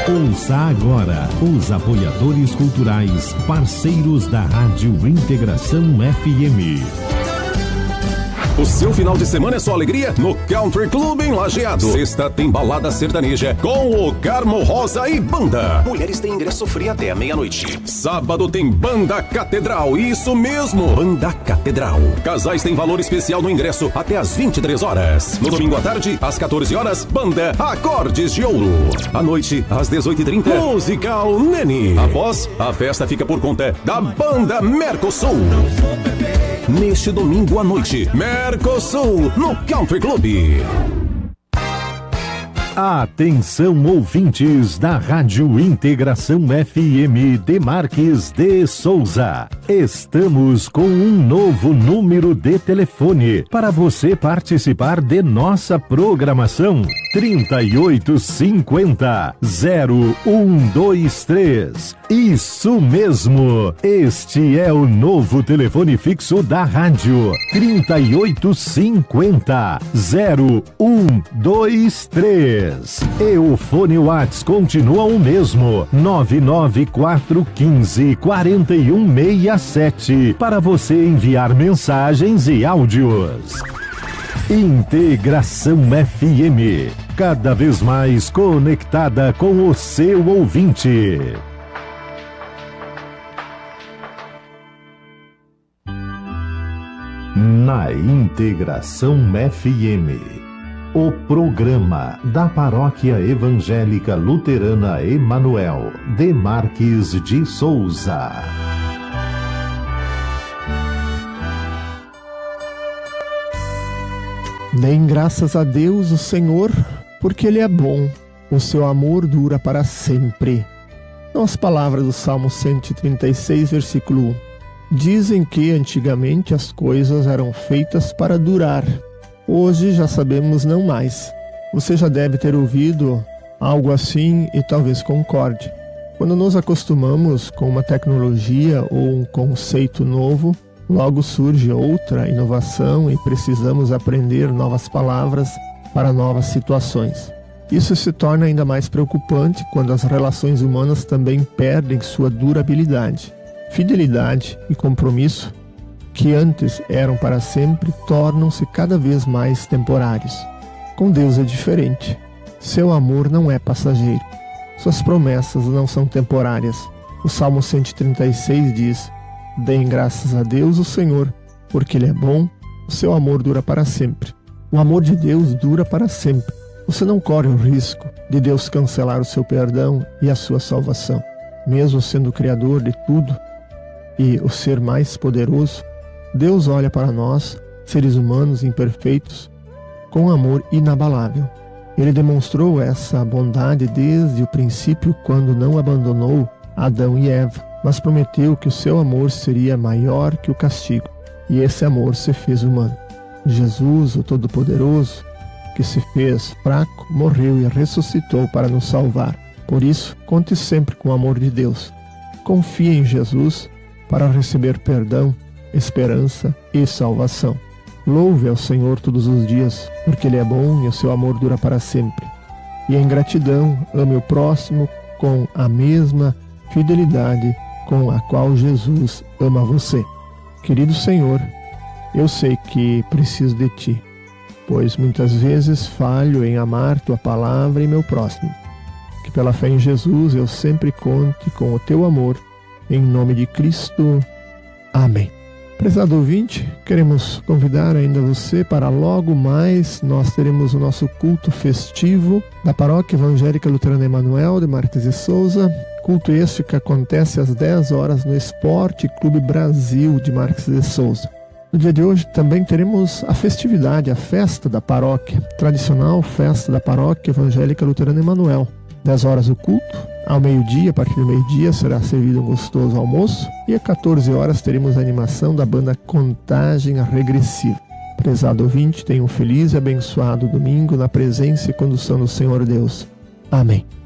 Ouça agora os apoiadores culturais, parceiros da Rádio Integração FM. O seu final de semana é só alegria no Country Club em Lajeado. Sexta tem balada sertaneja com o Carmo Rosa e banda. Mulheres têm ingresso free até a meia-noite. Sábado tem Banda Catedral, isso mesmo, Banda Catedral. Casais têm valor especial no ingresso até às 23 horas. No domingo à tarde, às 14 horas, Banda Acordes de Ouro. À noite, às 18h30, Musical Nene. Após, a festa fica por conta da Banda Mercosul. Neste domingo à noite, Mercosul, no Country Club. Atenção, ouvintes da Rádio Integração FM de Marques de Souza. Estamos com um novo número de telefone para você participar de nossa programação. 3850-0123. Isso mesmo, este é o novo telefone fixo da rádio. 3850-0123. E o fone Whats continua o mesmo, 994154167, para você enviar mensagens e áudios. Integração FM, cada vez mais conectada com o seu ouvinte. Na Integração FM, o programa da Paróquia Evangélica Luterana Emanuel de Marques de Souza. Deem graças a Deus, o Senhor, porque Ele é bom, o seu amor dura para sempre. São as palavras do Salmo 136, versículo 1. Dizem que antigamente as coisas eram feitas para durar. Hoje já sabemos não mais. Você já deve ter ouvido algo assim e talvez concorde. Quando nos acostumamos com uma tecnologia ou um conceito novo, logo surge outra inovação e precisamos aprender novas palavras para novas situações. Isso se torna ainda mais preocupante quando as relações humanas também perdem sua durabilidade. Fidelidade e compromisso, que antes eram para sempre, tornam-se cada vez mais temporários. Com Deus é diferente. Seu amor não é passageiro. Suas promessas não são temporárias. O Salmo 136 diz: deem graças a Deus, o Senhor, porque Ele é bom, o seu amor dura para sempre. O amor de Deus dura para sempre. Você não corre o risco de Deus cancelar o seu perdão e a sua salvação. Mesmo sendo o Criador de tudo e o ser mais poderoso, Deus olha para nós, seres humanos imperfeitos, com amor inabalável. Ele demonstrou essa bondade desde o princípio, quando não abandonou Adão e Eva, mas prometeu que o seu amor seria maior que o castigo. E esse amor se fez humano. Jesus, o Todo-Poderoso, que se fez fraco, morreu e ressuscitou para nos salvar. Por isso, conte sempre com o amor de Deus. Confie em Jesus para receber perdão, esperança e salvação. Louve ao Senhor todos os dias, porque Ele é bom e o seu amor dura para sempre. E em gratidão, ame o próximo com a mesma fidelidade com a qual Jesus ama você. Querido Senhor, eu sei que preciso de Ti, pois muitas vezes falho em amar Tua palavra e meu próximo. Que pela fé em Jesus eu sempre conte com o Teu amor, em nome de Cristo. Amém. Prezado ouvinte, queremos convidar ainda você para logo mais nós teremos o nosso culto festivo da Paróquia Evangélica Luterana Emanuel de Marques de Souza. Culto este que acontece às 10 horas no Esporte Clube Brasil de Marques de Souza. No dia de hoje também teremos a festividade, a festa da paróquia, tradicional festa da Paróquia Evangélica Luterana Emanuel. 10 horas o culto. Ao meio-dia, a partir do meio-dia, será servido um gostoso almoço. E às 14 horas teremos a animação da banda Contagem Regressiva. Prezado ouvinte, tenha um feliz e abençoado domingo na presença e condução do Senhor Deus. Amém.